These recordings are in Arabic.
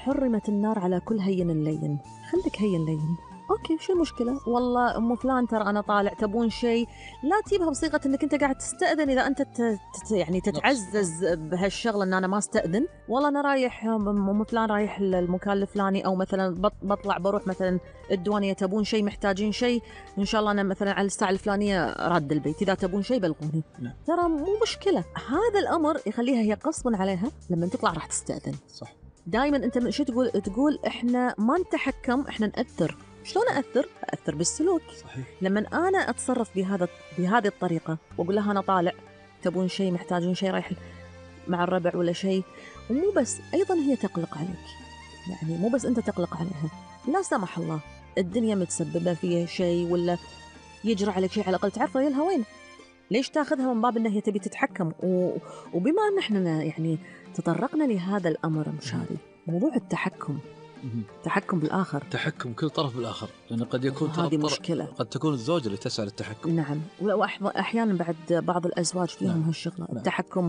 حرمت النار على كل هين لين. خليك هين لين، اوكي شو المشكله؟ والله ام فلان ترى انا طالع، تبون شيء؟ لا تجيبها بصيغه انك انت قاعد تستاذن. اذا انت يعني تتعزز بهالشغله ان انا ما استاذن، والله انا رايح ام فلان، رايح المكان الفلاني، او مثلا بطلع بروح مثلا الديوانيه، تبون شيء، محتاجين شيء، ان شاء الله انا مثلا على الساعه الفلانيه راد البيت، اذا تبون شيء بلغوني. ترى مو مشكله، هذا الامر يخليها هي غصبا عليها لما تطلع راح تستاذن. صح. دائما انت شو تقول احنا ما نتحكم، احنا نأثر. شلون أثر بالسلوك. صحيح. لما أنا أتصرف بهذه الطريقة وأقول لها أنا طالع، تبون شيء، محتاجين شيء، رايح مع الربع ولا شيء، ومو بس، أيضا هي تقلق عليك. يعني مو بس أنت تقلق عليها، لا سمح الله الدنيا متسببة فيها شيء ولا يجرى عليك شيء، على الأقل تعرف ريالها وين. ليش تاخذها من باب أنها هي تبي تتحكم؟ وبما أن احنا يعني تطرقنا لهذا الأمر مشاري، موضوع التحكم، تحكم بالآخر، تحكم كل طرف بالآخر، لأنه قد يكون هذه مشكلة. قد تكون الزوجة اللي تسعى للتحكم. نعم، وأحيانا بعد بعض الأزواج فيهم هالشغلة. نعم. التحكم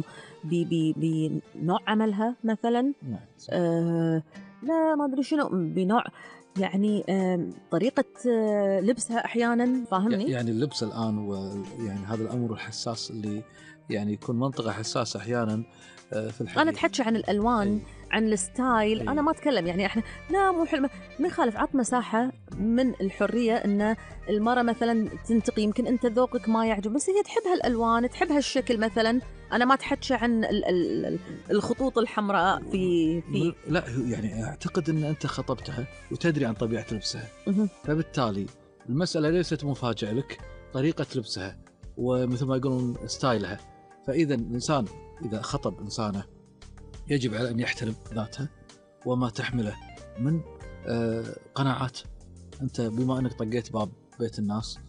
بنوع عملها مثلا. نعم. لا ما أدري شنو، بنوع يعني طريقة لبسها أحيانا، فاهمني؟ يعني اللبس الآن، ويعني هذا الأمر الحساس اللي يعني يكون منطقة حساسة أحيانا في الحديث. أنا أتحكي عن الألوان، عن الستايل. أنا ما أتكلم يعني إحنا لا مو حلم، ما يخالف، عط مساحة من الحرية إن المرأة مثلا تنتقي. يمكن أنت ذوقك ما يعجب، بس هي تحب هالألوان، تحب هالشكل مثلا. أنا ما أتحكي عن الخطوط الحمراء في لا يعني أعتقد أن أنت خطبتها وتدري عن طبيعة لبسها، فبالتالي المسألة ليست مفاجئة لك، طريقة لبسها ومثل ما يقولون ستايلها. فإذا الإنسان إذا خطب إنسانة يجب على أن يحترم ذاتها وما تحمله من قناعات. أنت بما أنك طقيت باب بيت الناس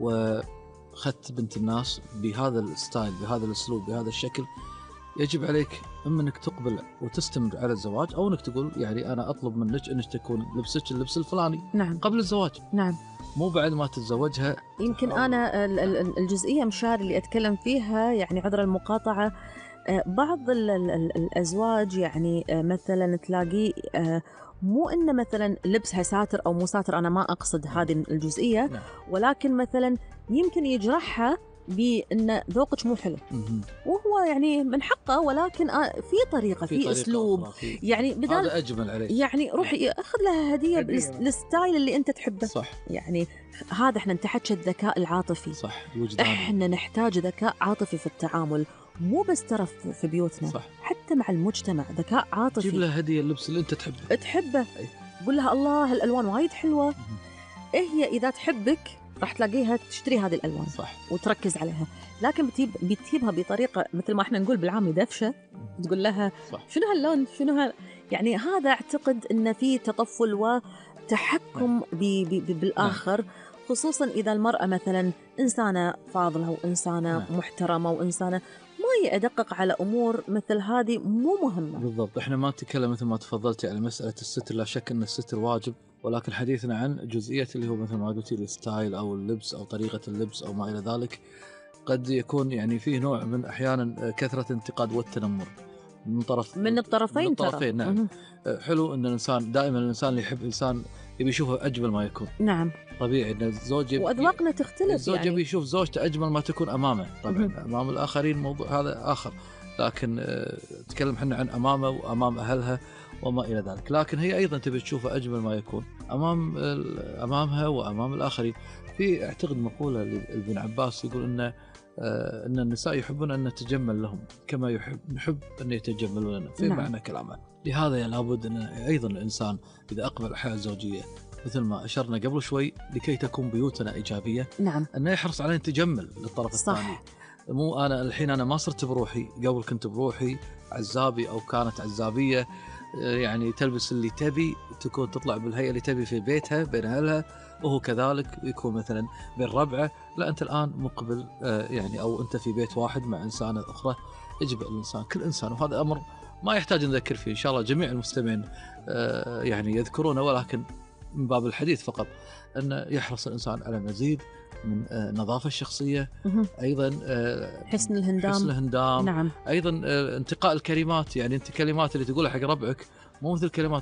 وخدت بنت الناس بهذا الستايل، بهذا الأسلوب، بهذا الشكل، يجب عليك إما أنك تقبل وتستمر على الزواج، أو أنك تقول يعني أنا أطلب منك أنك تكون لبسك اللبس الفلاني. نعم. قبل الزواج. نعم. مو بعد ما تتزوجها. يمكن أنا الجزئية مشاري اللي أتكلم فيها، يعني عذر المقاطعة، بعض الأزواج يعني مثلا تلاقي مو إنه مثلا لبسها ساتر أو مو ساتر، أنا ما أقصد هذه الجزئية. ولكن مثلا يمكن يجرحها بأن ذوقك مو حلو، وهو يعني من حقه، ولكن في طريقة، في أسلوب، يعني بدال هذا أجمل عليك، يعني روحي أخذ لها هدية بالستايل اللي أنت تحبه. صح. يعني هذا احنا نتحكي الذكاء العاطفي. صح. الوجداني. احنا نحتاج ذكاء عاطفي في التعامل، مو بس ترى في بيوتنا، صح. حتى مع المجتمع، ذكاء عاطفي. جيب لها هدية اللبس اللي أنت تحبه. قول لها الله الألوان وايد حلوة. هي إذا تحبك راح تلاقيها تشتري هذه الألوان. صح. وتركز عليها. لكن بتجيبها بطريقة مثل ما احنا نقول بالعامي دفشة. تقول لها صح. شنو هاللون، شنو يعني هذا أعتقد إن في تطفل وتحكم بالآخر. خصوصا إذا المرأة مثلا إنسانة فاضلة وإنسانة محترمة وإنسانة ما يدقق على أمور مثل هذه مو مهمة. بالضبط. إحنا ما نتكلم مثل ما تفضلتي على مسألة الستر، لا شك أن الستر واجب، ولكن حديثنا عن جزئية اللي هو مثل ما قلتي الستايل أو اللبس أو طريقة اللبس أو ما إلى ذلك. قد يكون يعني فيه نوع من أحيانا كثرة انتقاد والتنمر من الطرفين. نعم. حلو أن الإنسان دائما، الإنسان اللي يحب إنسان يبي يشوفه أجمل ما يكون. نعم. طبيعي أن الزوج وأذواقنا تختلف. الزوج يعني يبي يشوف زوجته أجمل ما تكون أمامه. طبعا أمام الآخرين موضوع هذا آخر، لكن تكلم حنا عن أمامه وأمام أهلها وما إلى ذلك. لكن هي أيضا تبي تشوفه أجمل ما يكون أمامها وأمام الآخرين. في أعتقد مقولة لابن عباس يقول إن النساء يحبون أن نتجمل لهم كما نحب أن يتجملون لنا. في معنى كلامه. لهذا لابد أن أيضا الإنسان إذا أقبل الحياة الزوجية مثل ما أشرنا قبل شوي، لكي تكون بيوتنا إيجابية، أنه يحرص على أن تجمل للطرف الثاني. مو أنا الحين أنا ما صرت بروحي، قبل كنت بروحي عزابي أو كانت عزابية، يعني تلبس اللي تبي، تكون تطلع بالهيئة اللي تبي في بيتها بين أهلها، وهو كذلك يكون مثلا بين ربعه. لا أنت الآن مقبل يعني أو أنت في بيت واحد مع إنسانة أخرى. يجب الإنسان كل إنسان، وهذا أمر ما يحتاج نذكر فيه، إن شاء الله جميع المستمعين يعني يذكرونه، ولكن من باب الحديث فقط، أن يحرص الإنسان على مزيد من النظافة الشخصية، أيضا حسن الهندام. نعم. أيضا انتقاء الكلمات، يعني أنت كلمات اللي تقولها حق ربعك مو مثل كلمات